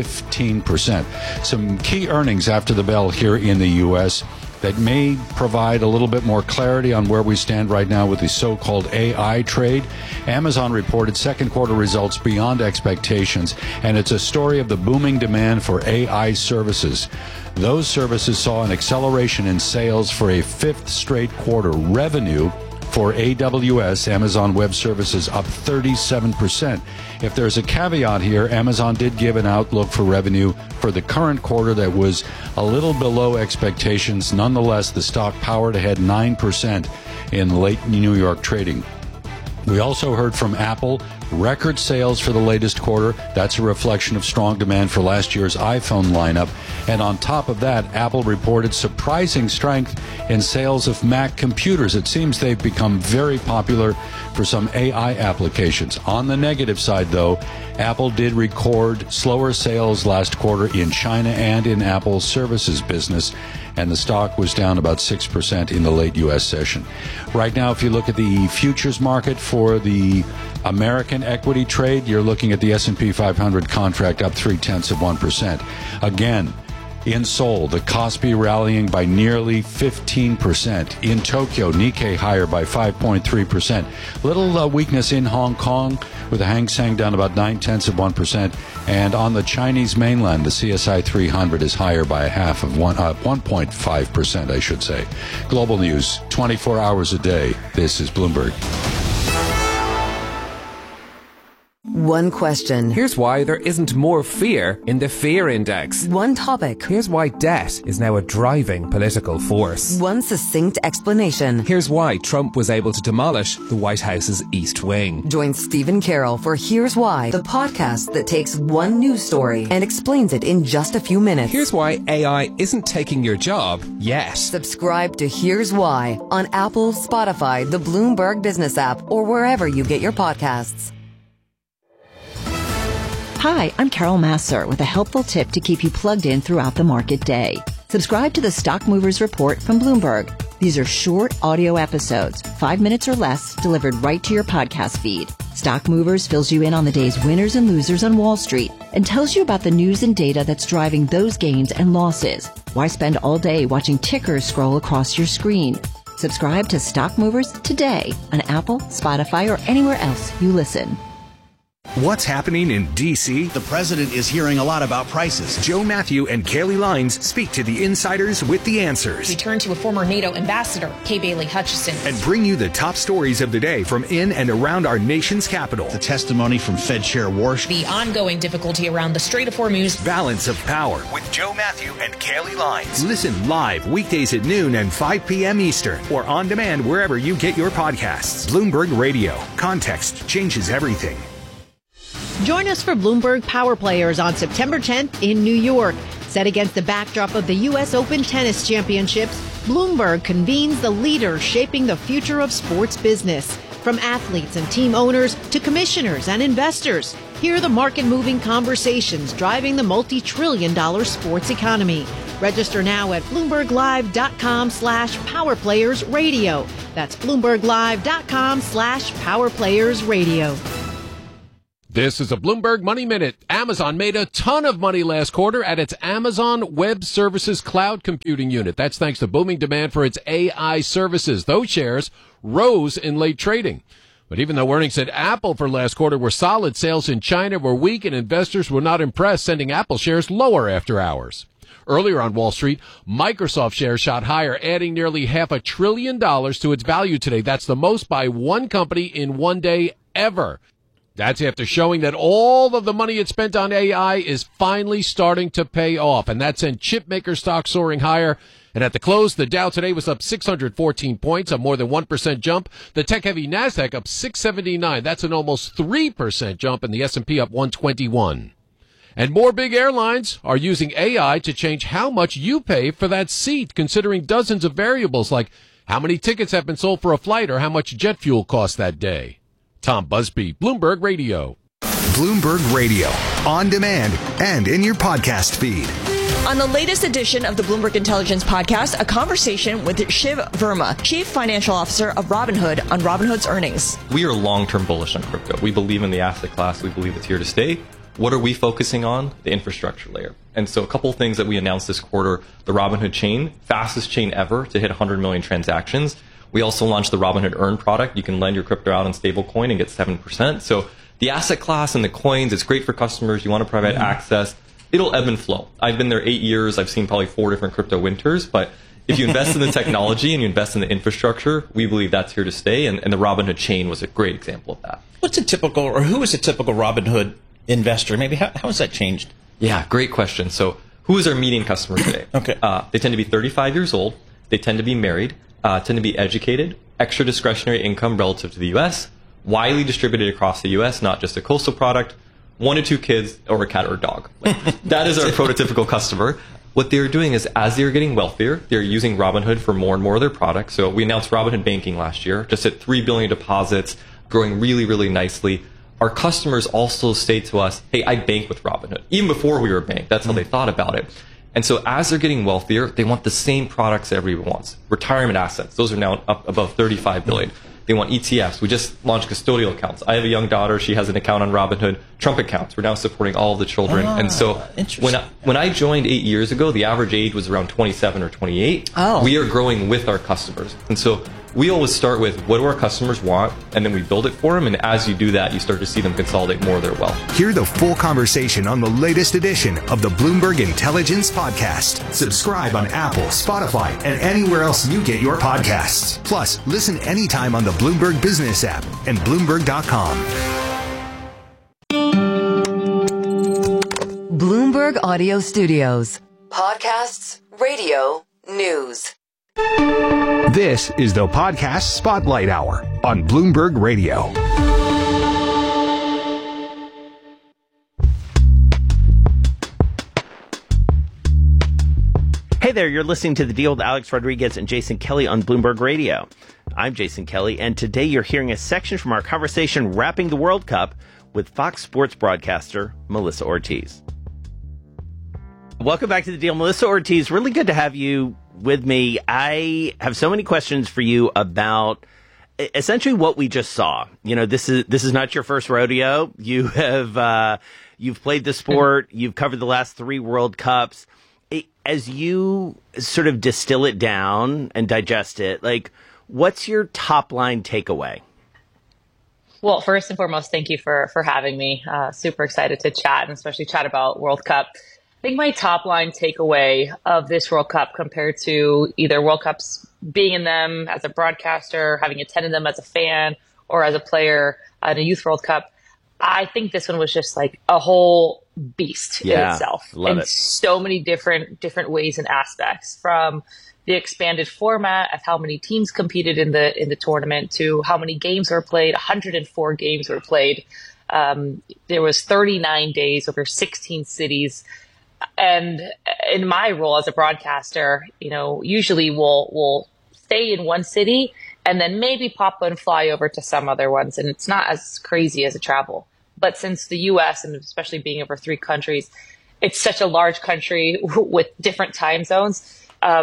15%. Some key earnings after the bell here in the U.S. that may provide a little bit more clarity on where we stand right now with the so-called AI trade. Amazon reported second quarter results beyond expectations, and it's a story of the booming demand for AI services. Those services saw an acceleration in sales for a 5th straight quarter. Revenue for AWS, Amazon Web Services, up 37%. If there's a caveat here, Amazon did give an outlook for revenue for the current quarter that was a little below expectations. Nonetheless, the stock powered ahead 9% in late New York trading. We also heard from Apple, record sales for the latest quarter. That's a reflection of strong demand for last year's iPhone lineup. And on top of that, Apple reported surprising strength in sales of Mac computers. It seems they've become very popular for some AI applications. On the negative side, though, Apple did record slower sales last quarter in China and in Apple's services business, and the stock was down about 6% in the late U.S. session. Right now, if you look at the futures market for the American equity trade, you're looking at the S&P 500 contract up 0.3%. Again, in Seoul, the Kospi rallying by nearly 15%. In Tokyo, Nikkei higher by 5.3%. Little weakness in Hong Kong, with the Hang Seng down about 0.9%. And on the Chinese mainland, the CSI 300 is higher by 1.5%, I should say. Global news, 24 hours a day. This is Bloomberg. One question. Here's why there isn't more fear in the fear index. One topic. Here's why debt is now a driving political force. One succinct explanation. Here's why Trump was able to demolish the White House's East Wing. Join Stephen Carroll for Here's Why, the podcast that takes one news story and explains it in just a few minutes. Here's why AI isn't taking your job yet. Subscribe to Here's Why on Apple, Spotify, the Bloomberg Business app, or wherever you get your podcasts. Hi, I'm Carol Massar with a helpful tip to keep you plugged in throughout the market day. Subscribe to the Stock Movers Report from Bloomberg. These are short audio episodes, 5 minutes or less, delivered right to your podcast feed. Stock Movers fills you in on the day's winners and losers on Wall Street and tells you about the news and data that's driving those gains and losses. Why spend all day watching tickers scroll across your screen? Subscribe to Stock Movers today on Apple, Spotify, or anywhere else you listen. What's happening in D.C.? The president is hearing a lot about prices. Joe Matthew and Kaylee Lines speak to the insiders with the answers. We turn to a former NATO ambassador, Kay Bailey Hutchison. And bring you the top stories of the day from in and around our nation's capital. The testimony from Fed Chair Warsh. The ongoing difficulty around the Strait of Hormuz. Balance of Power with Joe Matthew and Kaylee Lines. Listen live weekdays at noon and 5 p.m. Eastern or on demand wherever you get your podcasts. Bloomberg Radio. Context changes everything. Join us for Bloomberg Power Players on September 10th in New York. Set against the backdrop of the U.S. Open Tennis Championships, Bloomberg convenes the leaders shaping the future of sports business. From athletes and team owners to commissioners and investors, hear the market-moving conversations driving the multi-trillion-dollar sports economy. Register now at BloombergLive.com/PowerPlayersRadio. That's BloombergLive.com/PowerPlayersRadio. This is a Bloomberg Money Minute. Amazon made a ton of money last quarter at its Amazon Web Services cloud computing unit. That's thanks to booming demand for its AI services. Those shares rose in late trading. But even though earnings at Apple for last quarter were solid, sales in China were weak and investors were not impressed, sending Apple shares lower after hours. Earlier on Wall Street, Microsoft shares shot higher, adding nearly $500 billion to its value today. That's the most by one company in one day ever. That's after showing that all of the money it spent on AI is finally starting to pay off. And that sent chipmaker stocks soaring higher. And at the close, the Dow today was up 614 points, a more than 1% jump. The tech-heavy NASDAQ up 679. That's an almost 3% jump, and the S&P up 121. And more big airlines are using AI to change how much you pay for that seat, considering dozens of variables like how many tickets have been sold for a flight or how much jet fuel cost that day. Tom Busby, Bloomberg Radio. Bloomberg Radio, on demand and in your podcast feed. On the latest edition of the Bloomberg Intelligence Podcast, a conversation with Shiv Verma, Chief Financial Officer of Robinhood, on Robinhood's earnings. We are long-term bullish on crypto. We believe in the asset class. We believe it's here to stay. What are we focusing on? The infrastructure layer. And so a couple of things that we announced this quarter, the Robinhood chain, fastest chain ever to hit 100 million transactions. We also launched the Robinhood Earn product. You can lend your crypto out in stablecoin and get 7%. So the asset class and the coins, it's great for customers. You want to provide access. It'll ebb and flow. I've been there 8 years. I've seen probably 4 different crypto winters. But if you invest in the technology and you invest in the infrastructure, we believe that's here to stay. And the Robinhood chain was a great example of that. What's a typical, or who is a typical Robinhood investor? Maybe how has that changed? Yeah, great question. So who is our median customer today? Okay. They tend to be 35 years old. They tend to be married. Tend to be educated, extra discretionary income relative to the U.S., widely distributed across the U.S., not just a coastal product, 1 to 2 kids, or a cat or a dog. That is our prototypical customer. What they're doing is, as they're getting wealthier, they're using Robinhood for more and more of their products. So we announced Robinhood Banking last year, just at 3 billion deposits, growing really, really nicely. Our customers also say to us, hey, I bank with Robinhood. Even before we were a bank, that's how they thought about it. And so as they're getting wealthier, they want the same products everyone wants. Retirement assets, those are now up above 35 billion. They want ETFs. We just launched custodial accounts. I have a young daughter. She has an account on Robinhood. Trump accounts. We're now supporting all of the children. And so when I joined 8 years ago, the average age was around 27 or 28. We are growing with our customers. And so we always start with what do our customers want, and then we build it for them. And as you do that, you start to see them consolidate more of their wealth. Hear the full conversation on the latest edition of the Bloomberg Intelligence Podcast. Subscribe on Apple, Spotify, and anywhere else you get your podcasts. Plus, listen anytime on the Bloomberg Business app and Bloomberg.com. Bloomberg Audio Studios. Podcasts, radio, news. This is the Podcast Spotlight Hour on Bloomberg Radio. Hey there, you're listening to The Deal with Alex Rodriguez and Jason Kelly on Bloomberg Radio. I'm Jason Kelly, and today you're hearing a section from our conversation wrapping the World Cup with Fox Sports broadcaster Melissa Ortiz. Welcome back to The Deal. Melissa Ortiz, really good to have you with me. I have so many questions for you about essentially what we just saw. You know, this is not your first rodeo. You have you've played the sport. You've covered the last 3 World Cups. As you sort of distill it down and digest it, like, what's your top line takeaway? Well, first and foremost, thank you for having me. Super excited to chat, and especially chat about World Cup. I think my top line takeaway of this World Cup compared to either World Cups being in them as a broadcaster, having attended them as a fan, or as a player at a Youth World Cup, I think this one was just like a whole beast in itself. Love in it. so many different ways and aspects, from the expanded format of how many teams competed in the tournament to how many games were played. 104 games were played. There was 39 days over 16 cities. And in my role as a broadcaster, usually we'll stay in one city and then maybe pop and fly over to some other ones. And it's not as crazy as a travel. But since the U.S., and especially being over 3 countries, it's such a large country with different time zones.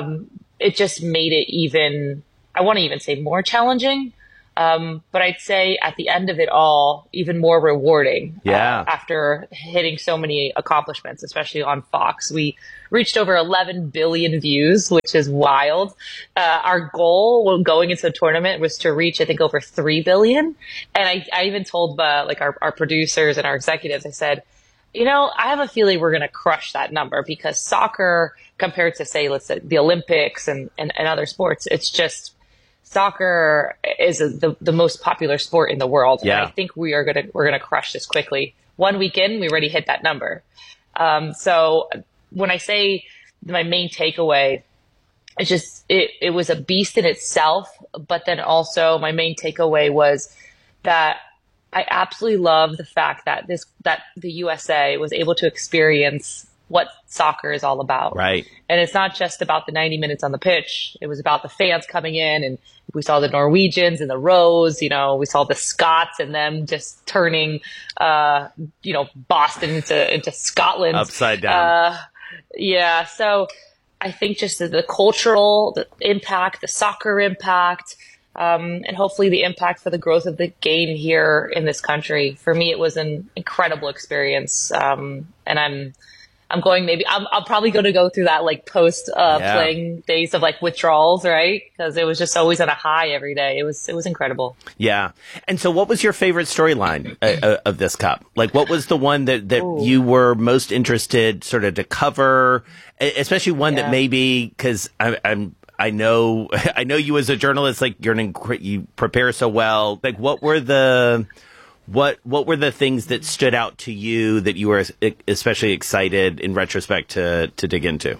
It just made it even, I want to even say more challenging. But I'd say at the end of it all, even more rewarding. After hitting so many accomplishments, especially on Fox. We reached over 11 billion views, which is wild. Our goal when going into the tournament was to reach, I think, over 3 billion. And I even told our producers and our executives, I said, I have a feeling we're going to crush that number, because soccer, compared to, say, let's say the Olympics and other sports, it's just, soccer is the most popular sport in the world. Yeah. And I think we're gonna crush this quickly. 1 week in, we already hit that number. So when I say my main takeaway, it's just, it was a beast in itself, but then also my main takeaway was that I absolutely love the fact that the USA was able to experience what soccer is all about. Right. And it's not just about the 90 minutes on the pitch. It was about the fans coming in, and we saw the Norwegians and the Rose, we saw the Scots and them just turning, Boston into Scotland. Upside down. So I think just the cultural impact, the soccer impact, and hopefully the impact for the growth of the game here in this country. For me, it was an incredible experience. And I'm probably going to go through that post playing days of withdrawals, right? Because it was just always on a high every day. It was incredible. Yeah. And so what was your favorite storyline of this Cup? What was the one that you were most interested sort of to cover, especially one that maybe, because I know you as a journalist, you prepare so well. What were the things that stood out to you that you were especially excited in retrospect to dig into?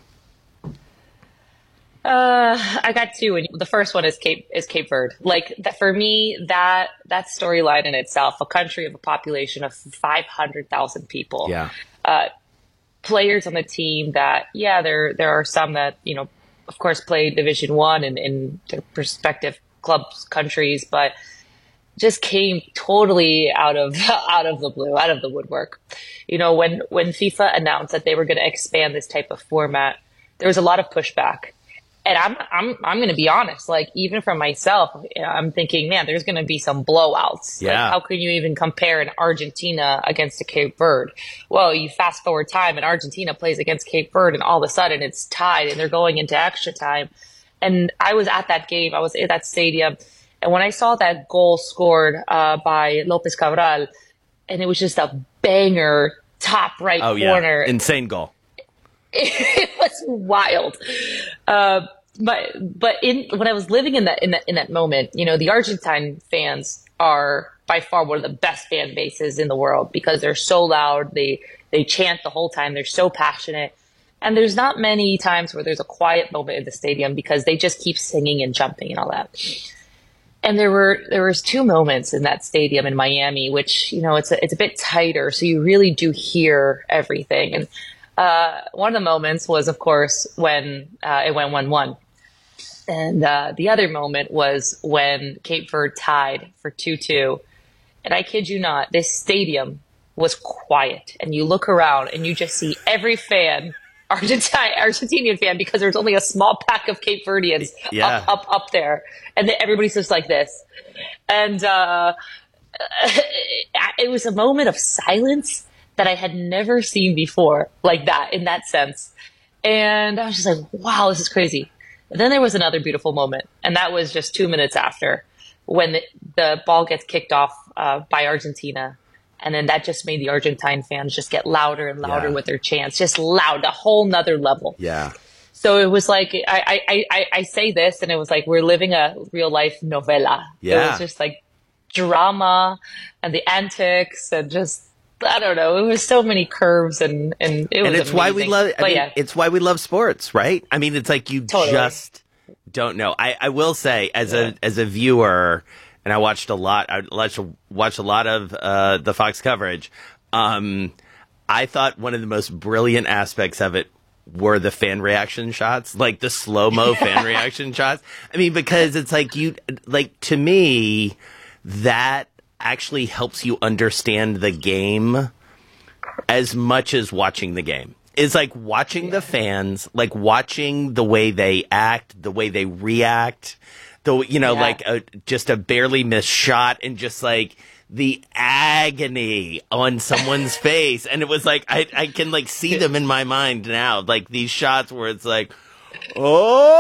I got 2, and the first one is Cape Verde. For me, that storyline in itself, a country of a population of 500,000 people. Yeah. Players on the team that, there are some that, of course, play Division I in their respective clubs, countries, but just came totally out of the blue, out of the woodwork. When FIFA announced that they were going to expand this type of format, there was a lot of pushback. And I'm going to be honest, even for myself, I'm thinking, man, there's going to be some blowouts. Yeah. How can you even compare an Argentina against a Cape Verde? Well, you fast forward time and Argentina plays against Cape Verde, and all of a sudden it's tied and they're going into extra time. And I was at that game. I was in that stadium. And when I saw that goal scored by Lopez Cabral, and it was just a banger, top right corner. Insane goal. It was wild. But when I was living in that moment, the Argentine fans are by far one of the best fan bases in the world, because they're so loud. They chant the whole time. They're so passionate. And there's not many times where there's a quiet moment in the stadium, because they just keep singing and jumping and all that. And there was 2 moments in that stadium in Miami, which, it's a bit tighter, so you really do hear everything. And one of the moments was, of course, when it went 1-1. And the other moment was when Cape Verde tied for 2-2. And I kid you not, this stadium was quiet. And you look around and you just see every fan, Argentinian fan, because there's only a small pack of Cape Verdeans up there, and then everybody's just like this. And it was a moment of silence that I had never seen before, like that, in that sense. And I was just like, wow, this is crazy. And then there was another beautiful moment, and that was just 2 minutes after, when the ball gets kicked off by Argentina. And then that just made the Argentine fans just get louder and louder with their chants, just loud, a whole nother level. Yeah. So it was like, I say this, and it was like we're living a real life novela. Yeah. It was just like drama and the antics and just, I don't know. It was so many curves and it was and it's amazing. why we love. It's why we love sports, right? I mean, it's like you just don't know. I will say, as a viewer, and I watched a lot. I watched a lot of the Fox coverage. I thought one of the most brilliant aspects of it were the fan reaction shots, like the slow-mo fan reaction shots. I mean, because it's like to me, that actually helps you understand the game as much as watching the game. It's like watching the fans, like watching the way they act, the way they react, just a barely missed shot, and just like the agony on someone's face. And it was like, I can like see them in my mind now, like these shots where it's like, oh.